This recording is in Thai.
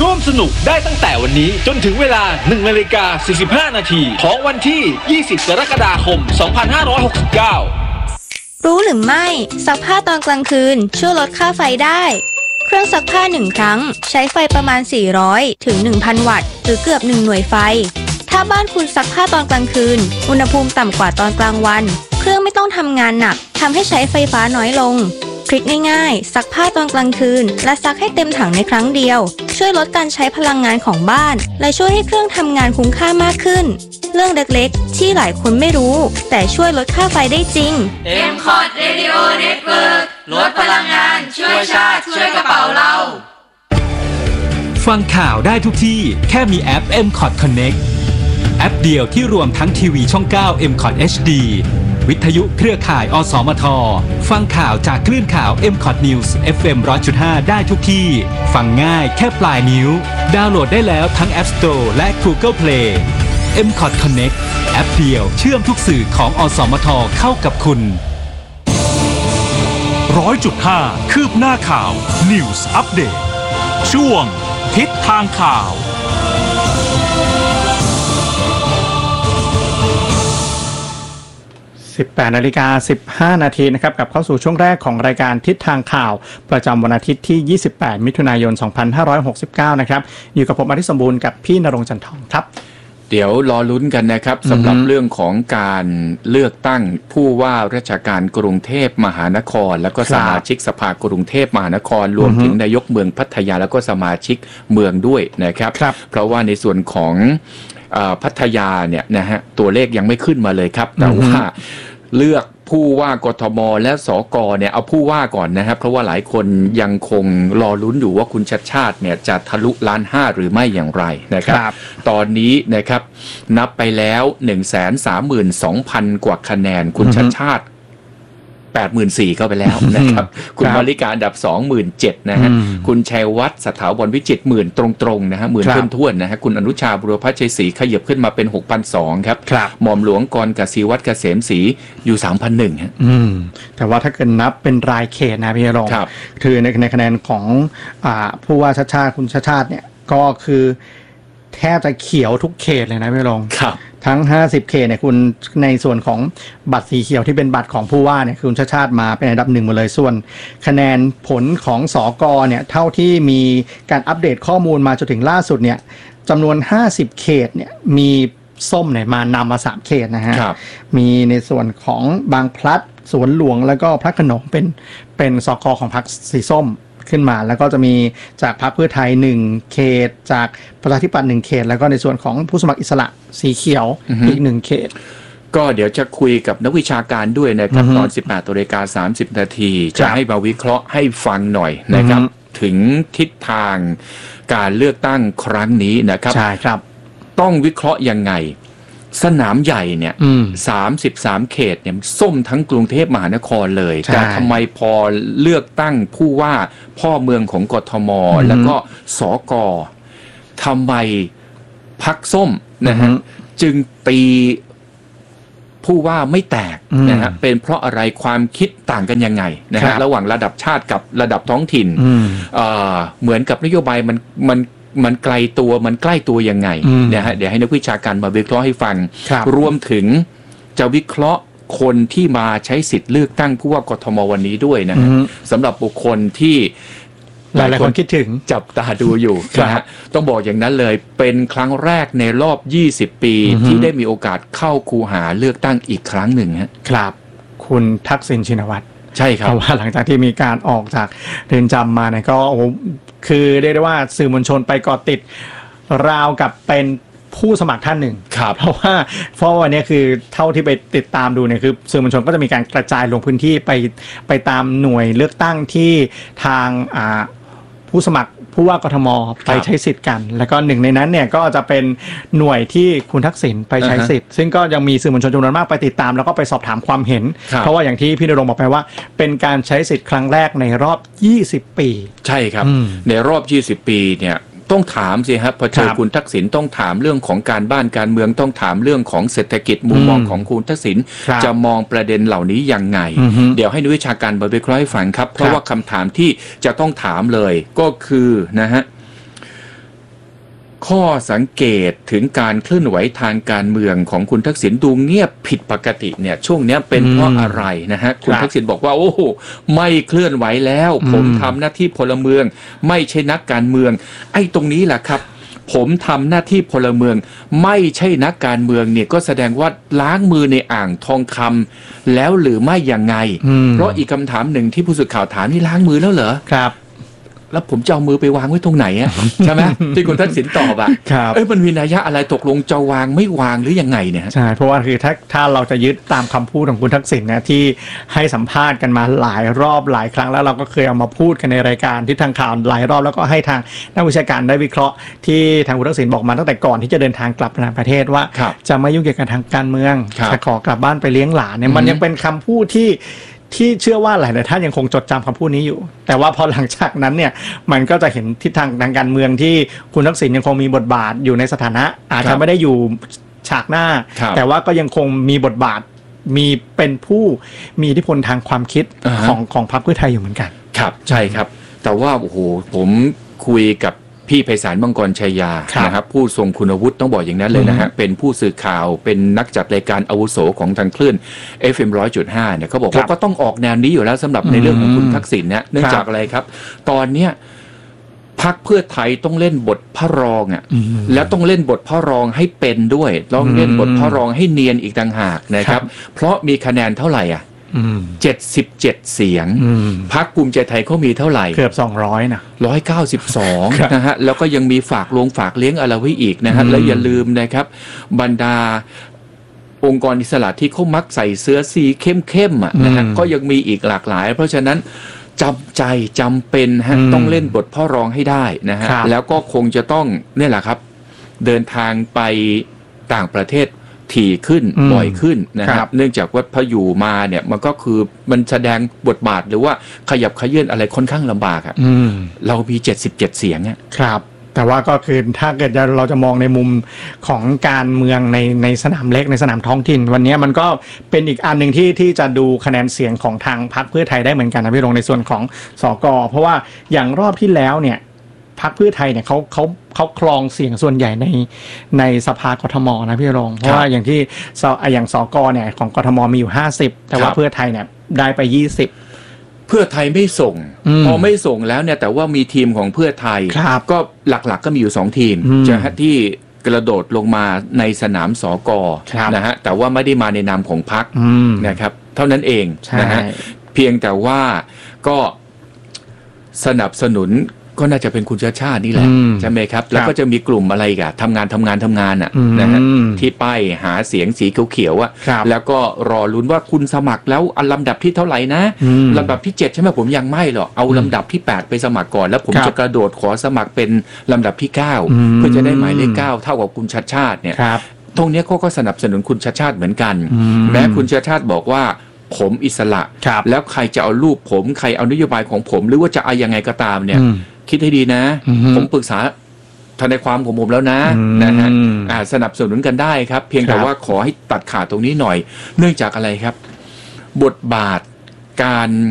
ร่วมสนุกได้ตั้งแต่วันนี้จนถึงเวลา 1:45 นาทีของวันที่ 20 กรกฎาคม 2569 รู้หรือไม่ซักผ้าตอนกลางคืนช่วยลดค่าไฟได้เครื่องซักผ้า1ครั้งใช้ไฟประมาณ400ถึง 1,000 วัตต์หรือเกือบ1หน่วยไฟถ้าบ้านคุณซักผ้าตอนกลางคืนอุณหภูมิต่ำกว่าตอนกลางวันเครื่องไม่ต้องทำงานหนักทำให้ใช้ไฟฟ้าน้อยลงทริคง่ายๆซักผ้าตอนกลางคืนและซักให้เต็มถังในครั้งเดียวช่วยลดการใช้พลังงานของบ้านและช่วยให้เครื่องทำงานคุ้มค่ามากขึ้นเรื่องเล็กๆที่หลายคนไม่รู้แต่ช่วยลดค่าไฟได้จริง MCOT Radio Network ลดพลังงานช่วยชาติช่วยกระเป๋าเราฟังข่าวได้ทุกที่แค่มีแอป MCOT Connect แอปเดียวที่รวมทั้งทีวีช่อง 9 MCOT HD วิทยุเครือข่ายอสมทฟังข่าวจากคลื่นข่าว MCOT News FM 100.5 ได้ทุกที่ฟังง่ายแค่ปลายนิ้วดาวน์โหลดได้แล้วทั้ง App Store และ Google Play MCOT Connect แอปเดียวเชื่อมทุกสื่อของอสมทเข้ากับคุณ 100.5 คืบหน้าข่าว News Update ช่วงทิศทางข่าว 18:15 นาทีนะครับกับเข้าสู่ช่วงแรกของรายการทิศทางข่าวประจำวันอาทิตย์ที่ 28 มิถุนายน 2569 นะครับอยู่กับผมอธิสมบูรณ์กับพี่ณรงค์จันทองครับเดี๋ยวรอลุ้นกันนะครับสำหรับเรื่องของการเลือกตั้งผู้ว่าราชการกรุงเทพมหานครแล้วก็สมาชิกสภากรุงเทพมหานครรวมถึงนายกเมืองพัทยาแล้วก็สมาชิกเมืองด้วยนะครับเพราะว่าในส่วนของพัทยาเนี่ยนะฮะตัวเลขยังไม่ขึ้นมาเลยครับแต่ว่าเลือกผู้ว่ากทมและสกเนี่ยเอาผู้ว่าก่อนนะครับเพราะว่าหลายคนยังคงรอลุ้นอยู่ว่าคุณชัชชาติเนี่ยจะทะลุล้านห้าหรือไม่อย่างไรนะครับตอนนี้นะครับนับไปแล้ว 132,000 กว่าคะแนนคุณชัชชาติ84,000เข้าไปแล้วนะครับคุณมาริกาอันดับ 27,000 นะฮะคุณชัยวัฒน์สถาวันวิจิตรตรงๆนะฮะ10,000ท้วนๆนะฮะคุณอนุชาบุรพชัยศรีขยับขึ้นมาเป็น 6,200 ครับหม่อมหลวงกรกศิวัฒน์เกษมศรีอยู่ 3,100 ฮะแต่ว่าถ้าเกิดนับเป็นรายเขตนะพี่รองคือในคะแนนของผู้ว่าชัชชาติคุณชัชชาติเนี่ยก็คือแทบจะเขียวทุกเขตเลยนะพี่รองทั้ง50เขตเนี่ยคุณในส่วนของบัตรสีเขียวที่เป็นบัตรของผู้ว่าเนี่ยคุณชัชชาติมาเป็นอันดับ1หมดเลยส่วนคะแนนผลของสกเนี่ยเท่าที่มีการอัปเดตข้อมูลมาจนถึงล่าสุดเนี่ยจำนวน50เขตเนี่ยมีส้มเนี่ยมานำมา3เขตนะฮะมีในส่วนของบางพลัดสวนหลวงแล้วก็พระโขนงเป็นสกของพรรคสีส้มขึ้นมาแล้วก็จะมีจากพรรคเพื่อไทย1เขตจากประชาธิปัตย์1เขตแล้วก็ในส่วนของผู้สมัครอิสระสีเขียวอีก1เขตก็เดี๋ยวจะคุยกับนักวิชาการด้วยนะครับตอน 18:30 นาทีจะให้มาวิเคราะห์ให้ฟังหน่อยนะครับถึงทิศทางการเลือกตั้งครั้งนี้นะครับใช่ครับต้องวิเคราะห์ยังไงสนามใหญ่เนี่ย33เขตเนี่ยส้มทั้งกรุงเทพมหานครเลยแต่ทำไมพอเลือกตั้งผู้ว่าพ่อเมืองของกทมแล้วก็สกทำไมพรรคส้มนะฮะจึงตีผู้ว่าไม่แตกนะฮะเป็นเพราะอะไรความคิดต่างกันยังไงนะฮะระหว่างระดับชาติกับระดับท้องถิ่นเหมือนกับนโยบายมันไกลตัวมันใกล้ตัวยังไงเนี่ยฮะเดี๋ยวให้นักวิชาการมาวิเคราะห์ให้ฟังรวมถึงจะวิเคราะห์คนที่มาใช้สิทธิ์เลือกตั้งผู้ว่ากทมวันนี้ด้วยนะฮะสำหรับบุคคลที่หลายคนคิดถึงจับตาดูอยู่นะฮะต้องบอกอย่างนั้นเลยเป็นครั้งแรกในรอบ20ปีที่ได้มีโอกาสเข้าคูหาเลือกตั้งอีกครั้งหนึ่งฮะครับคุณทักษิณชินวัตรใช่ครับเพราะว่าหลังจากที่มีการออกจากเรือนจำมาเนี่ยก็โอ้คือเรียกได้ว่าสื่อมวลชนไปเกาะติดราวกับเป็นผู้สมัครท่านหนึ่งเพราะว่าวันนี้คือเท่าที่ไปติดตามดูเนี่ยคือสื่อมวลชนก็จะมีการกระจายลงพื้นที่ไปตามหน่วยเลือกตั้งที่ทางผู้สมัครผู้ว่ากทมไปใช้สิทธิ์กันแล้วก็หนึ่งในนั้นเนี่ยก็จะเป็นหน่วยที่คุณทักษิณไปใช้สิทธิ์ซึ่งก็ยังมีสื่อมวลชนจำนวนมากไปติดตามแล้วก็ไปสอบถามความเห็นเพราะว่าอย่างที่พี่ณรงค์บอกไปว่าเป็นการใช้สิทธิ์ครั้งแรกในรอบ20ปีใช่ครับในรอบ20ปีเนี่ยต้องถามสิครับพอเจอคุณทักษิณต้องถามเรื่องของการบ้านการเมืองต้องถามเรื่องของเศรษฐกิจมุมมองของคุณทักษิณจะมองประเด็นเหล่านี้ยังไงเดี๋ยวให้นักวิชาการมาวิเคราะห์ให้ฟังครับเพราะว่าคำถามที่จะต้องถามเลยก็คือนะฮะข้อสังเกตถึงการเคลื่อนไหวทางการเมืองของคุณทักษิณดูเงียบผิดปกติเนี่ยช่วงนี้เป็นเพราะอะไรนะฮะคุณทักษิณบอกว่าโอ้โหไม่เคลื่อนไหวแล้วผมทำหน้าที่พลเมืองไม่ใช่นักการเมืองไอ้ตรงนี้แหละครับผมทำหน้าที่พลเมืองไม่ใช่นักการเมืองเนี่ยก็แสดงว่าล้างมือในอ่างทองคำแล้วหรือไม่ยังไงเพราะอีกคำถามหนึ่งที่ผู้สื่อข่าวถามนี่ล้างมือแล้วเหรอครับแล้วผมจะเอามือไปวางไว้ตรงไหนอ่ะ ใช่ไหมที่คุณทักษิณตอบอ่ะมันมีนัยยะอะไรตกลงจะวางไม่วางหรือยังไงเนี่ยใช่เพราะว่าคือถ้าเราจะยึดตามคำพูดของคุณทักษิณนะที่ให้สัมภาษณ์กันมาหลายรอบหลายครั้งแล้วเราก็เคยเอามาพูดกันในรายการที่ทางข่าวหลายรอบแล้วก็ให้ทางนักวิชาการได้วิเคราะห์ที่ทางคุณทักษิณบอกมาตั้งแต่ก่อนที่จะเดินทางกลับประเทศว่าจะไม่ยุ่งเกี่ยวกับทางการเมืองจะขอกลับบ้านไปเลี้ยงหลานเนี่ยมันยังเป็นคำพูดที่เชื่อว่าหลายท่านยังคงจดจำคำพูดนี้อยู่แต่ว่าพอหลังจากนั้นเนี่ยมันก็จะเห็นทิศทางการเมืองที่คุณทักษิณยังคงมีบทบาทอยู่ในสถานะอาจจะไม่ได้อยู่ฉากหน้าแต่ว่าก็ยังคงมีบทบาทมีเป็นผู้มีอิทธิพลทางความคิดของพรรคเพื่อไทยอยู่เหมือนกันครับใช่ครับแต่ว่าโอ้โหผมคุยกับพี่ไพศาลมังกรชัยยานะครับผู้ทรงคุณวุฒิต้องบอกอย่างนั้นเลยนะฮะเป็นผู้สื่อข่าวเป็นนักจัดรายการอาวุโสของทางคลื่น FM 100.5 เนี่ยเขาบอกว่าก็ต้องออกแนวนี้อยู่แล้วสำหรับในเรื่องของคุณทักษิณเนี่ยเนื่องจากอะไรครับตอนเนี้ยพรรคเพื่อไทยต้องเล่นบทพระรองอ่ะแล้วต้องเล่นบทพระรองให้เป็นด้วยต้องเล่นบทพระรองให้เนียนอีกต่างหากนะครับเพราะมีคะแนนเท่าไหร่อ่ะ77เสียงพรรคภูมิใจไทยเขามีเท่าไหร่เกือบ200นะ 192นะฮะแล้วก็ยังมีฝากเลี้ยงอะไรไว้อีกนะฮะและอย่าลืมนะครับบรรดาองค์กรอิสระที่เขามักใส่เสื้อสีเข้มๆอ่ะนะฮะก็ยังมีอีกหลากหลายเพราะฉะนั้นจำเป็นฮะต้องเล่นบทพ่อรองให้ได้นะฮะแล้วก็คงจะต้องเนี่ยแหละครับเดินทางไปต่างประเทศถี่ขึ้นบ่อยขึ้นนะครับเนื่องจากว่าพออยู่มาเนี่ยมันก็คือมันแสดงบทบาทหรือว่าขยับขยื่นอะไรค่อนข้างลำบากอ่ะเรามี77เสียงอ่ะครับแต่ว่าก็คือถ้าเกิดเราจะมองในมุมของการเมืองในสนามเล็กในสนามท้องถิ่นวันนี้มันก็เป็นอีกอันหนึ่งที่จะดูคะแนนเสียงของทางพรรคเพื่อไทยได้เหมือนกันนะพี่รงในส่วนของสก.เพราะว่าอย่างรอบที่แล้วเนี่ยพรรคเพื่อไทยเนี่ยเขาครองเสียงส่วนใหญ่ในสภากทมนะพี่รงเพราะว่าอย่างที่อย่างสก.เนี่ยของกทมมีอยู่50แต่ว่าเพื่อไทยเนี่ยได้ไป20 เพื่อไทยไม่ส่งพอไม่ส่งแล้วเนี่ยแต่ว่ามีทีมของเพื่อไทยก็หลักๆก็มีอยู่2ทีมจะที่กระโดดลงมาในสนามสก.นะฮะแต่ว่าไม่ได้มาในนามของพรรคนะครับเท่านั้นเองนะฮะเพียงแต่ว่าก็สนับสนุนก็น่าจะเป็นคุณชาติชาตินี่แหละใช่ไหมครับแล้วก็จะมีกลุ่มอะไรอีกอะทำงานอ่ะนะฮะที่ป้ายหาเสียงสีเขียวๆอะแล้วก็รอลุ้นว่าคุณสมัครแล้วลำดับที่เท่าไหร่นะลำดับที่7ใช่ไหมผมยังไม่หรอกเอาลำดับที่8ไปสมัครก่อนแล้วผมจะกระโดดขอสมัครเป็นลำดับที่9เพื่อจะได้หมายเลข9เท่ากับคุณชาติชาติเนี่ยตรงนี้ก็สนับสนุนคุณชาติชาติเหมือนกันแม้คุณชาติชาติบอกว่าผมอิสระแล้วใครจะเอารูปผมใครเอานโยบายของผมหรือว่าจะเอายังไงก็ตามเนี่ยคิดให้ดีนะผมปรึกษาทนายความของผมแล้วนะฮะสนับสนุนกันได้ครับเพียงแต่ว่าขอให้ตัดขาดตรงนี้หน่อยเนื่องจากอะไรครับบทบาทการ